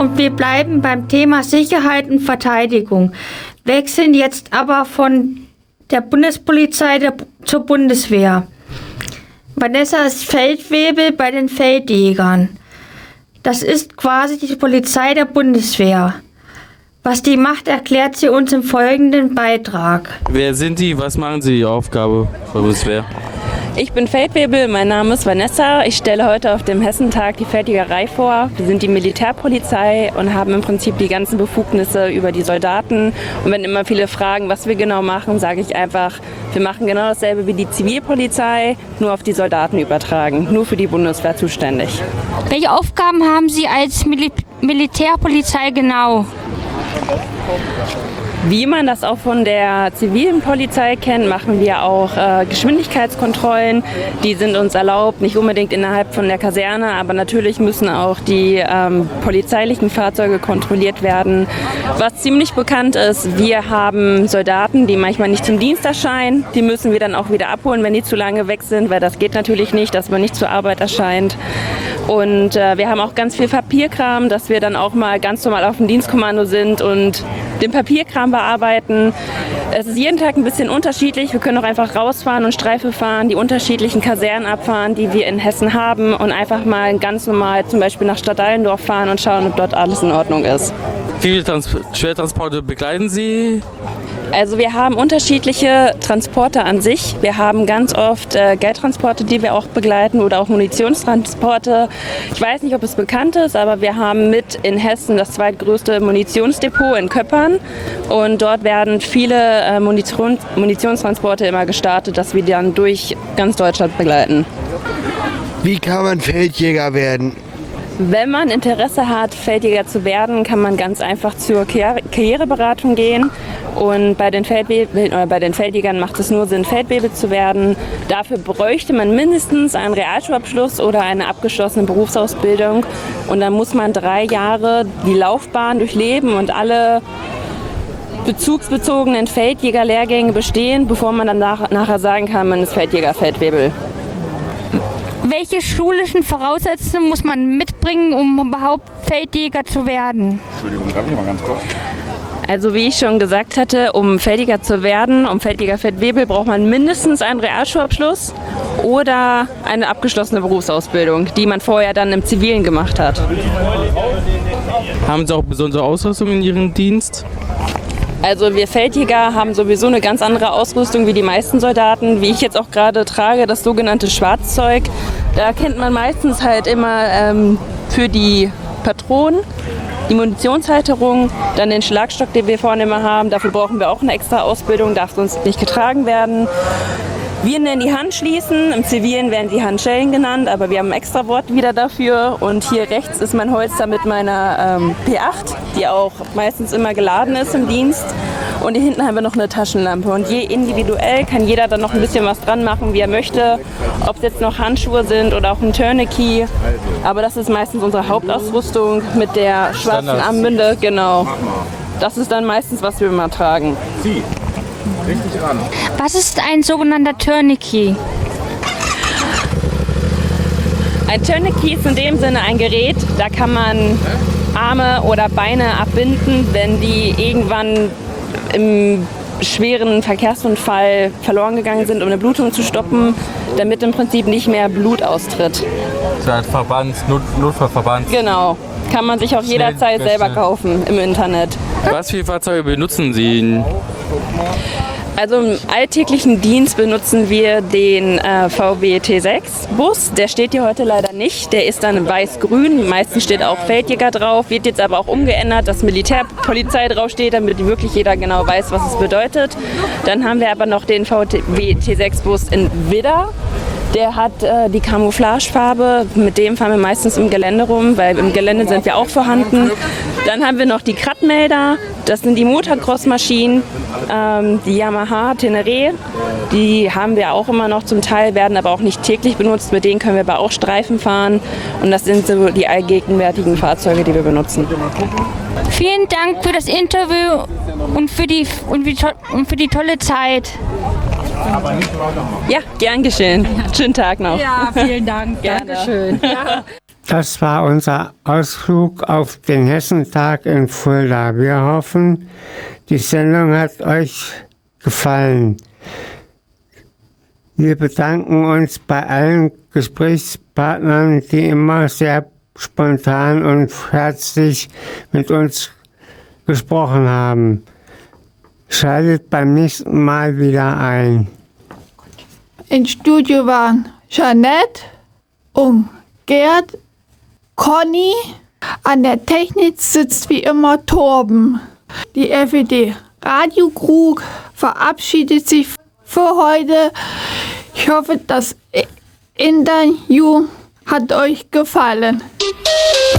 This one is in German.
und wir bleiben beim Thema Sicherheit und Verteidigung, wechseln jetzt aber von der Bundespolizei zur Bundeswehr. Vanessa ist Feldwebel bei den Feldjägern. Das ist quasi die Polizei der Bundeswehr. Was die macht, erklärt sie uns im folgenden Beitrag. Wer sind die? Was machen sie, die Aufgabe bei Bundeswehr? Ich bin Feldwebel, mein Name ist Vanessa. Ich stelle heute auf dem Hessentag die Feldjägerei vor. Wir sind die Militärpolizei und haben im Prinzip die ganzen Befugnisse über die Soldaten. Und wenn immer viele fragen, was wir genau machen, sage ich einfach, wir machen genau dasselbe wie die Zivilpolizei, nur auf die Soldaten übertragen, nur für die Bundeswehr zuständig. Welche Aufgaben haben Sie als Militärpolizei genau? Wie man das auch von der zivilen Polizei kennt, machen wir auch Geschwindigkeitskontrollen. Die sind uns erlaubt, nicht unbedingt innerhalb von der Kaserne, aber natürlich müssen auch die polizeilichen Fahrzeuge kontrolliert werden. Was ziemlich bekannt ist, wir haben Soldaten, die manchmal nicht zum Dienst erscheinen. Die müssen wir dann auch wieder abholen, wenn die zu lange weg sind, weil das geht natürlich nicht, dass man nicht zur Arbeit erscheint. Und wir haben auch ganz viel Papierkram, dass wir dann auch mal ganz normal auf dem Dienstkommando sind und den Papierkram bearbeiten. Es ist jeden Tag ein bisschen unterschiedlich. Wir können auch einfach rausfahren und Streife fahren, die unterschiedlichen Kasernen abfahren, die wir in Hessen haben und einfach mal ganz normal zum Beispiel nach Stadt Dallendorf fahren und schauen, ob dort alles in Ordnung ist. Wie viele Schwertransporte begleiten Sie? Also wir haben unterschiedliche Transporte an sich. Wir haben ganz oft Geldtransporte, die wir auch begleiten oder auch Munitionstransporte. Ich weiß nicht, ob es bekannt ist, aber wir haben mit in Hessen das zweitgrößte Munitionsdepot in Köppern. Und dort werden viele Munitionstransporte immer gestartet, dass wir dann durch ganz Deutschland begleiten. Wie kann man Feldjäger werden? Wenn man Interesse hat, Feldjäger zu werden, kann man ganz einfach zur Karriereberatung gehen. Und bei den Feldjägern macht es nur Sinn, Feldwebel zu werden. Dafür bräuchte man mindestens einen Realschulabschluss oder eine abgeschlossene Berufsausbildung. Und dann muss man 3 Jahre die Laufbahn durchleben und alle bezugsbezogenen Feldjägerlehrgänge bestehen, bevor man dann nachher sagen kann, man ist Feldjäger, Feldwebel. Welche schulischen Voraussetzungen muss man mitbringen, um überhaupt Feldjäger zu werden? Entschuldigung, darf ich mal ganz kurz? Also wie ich schon gesagt hatte, um Feldjäger zu werden, um Feldjäger Feldwebel, braucht man mindestens einen Realschulabschluss oder eine abgeschlossene Berufsausbildung, die man vorher dann im Zivilen gemacht hat. Haben Sie auch besondere Ausrüstung in Ihrem Dienst? Also wir Feldjäger haben sowieso eine ganz andere Ausrüstung wie die meisten Soldaten. Wie ich jetzt auch gerade trage, das sogenannte Schwarzzeug. Da kennt man meistens halt immer für die Patronen, die Munitionshalterung, dann den Schlagstock, den wir vorne immer haben. Dafür brauchen wir auch eine extra Ausbildung, darf sonst nicht getragen werden. Wir nennen die Handschließen, im Zivilen werden die Handschellen genannt, aber wir haben ein extra Wort wieder dafür. Und hier rechts ist mein Holster mit meiner P8, die auch meistens immer geladen ist im Dienst. Und hier hinten haben wir noch eine Taschenlampe. Und je individuell kann jeder dann noch ein bisschen was dran machen, wie er möchte. Ob es jetzt noch Handschuhe sind oder auch ein Tourniquet. Aber das ist meistens unsere Hauptausrüstung mit der schwarzen Armbinde. Genau. Das ist dann meistens, was wir immer tragen. Sie. Richtig ran. Was ist ein sogenannter Tourniquet? Ein Tourniquet ist in dem Sinne ein Gerät, da kann man Arme oder Beine abbinden, wenn die irgendwann im schweren Verkehrsunfall verloren gegangen sind, um eine Blutung zu stoppen, damit im Prinzip nicht mehr Blut austritt. So ein Notfallverband. Genau. Kann man sich auch jederzeit selber kaufen im Internet. Was für Fahrzeuge benutzen Sie? Also im alltäglichen Dienst benutzen wir den VW T6-Bus. Der steht hier heute leider nicht. Der ist dann weiß-grün. Meistens steht auch Feldjäger drauf. Wird jetzt aber auch umgeändert, dass Militärpolizei draufsteht, damit wirklich jeder genau weiß, was es bedeutet. Dann haben wir aber noch den VW T6-Bus in Widder. Der hat die Camouflagefarbe, mit dem fahren wir meistens im Gelände rum, weil im Gelände sind wir auch vorhanden. Dann haben wir noch die Kratmelder, das sind die Motocross-Maschinen, die Yamaha Teneré, die haben wir auch immer noch zum Teil, werden aber auch nicht täglich benutzt, mit denen können wir aber auch Streifen fahren und das sind so die allgegenwärtigen Fahrzeuge, die wir benutzen. Vielen Dank für das Interview und für die tolle Zeit. Ja, gern geschehen. Schönen Tag noch. Ja, vielen Dank. Gerne. Dankeschön. Ja. Das war unser Ausflug auf den Hessentag in Fulda. Wir hoffen, die Sendung hat euch gefallen. Wir bedanken uns bei allen Gesprächspartnern, die immer sehr spontan und herzlich mit uns gesprochen haben. Schaltet beim nächsten Mal wieder ein. Im Studio waren Jeanette und Gerd, Conny. An der Technik sitzt wie immer Torben. Die FED Radio Crew verabschiedet sich für heute. Ich hoffe, das Interview hat euch gefallen.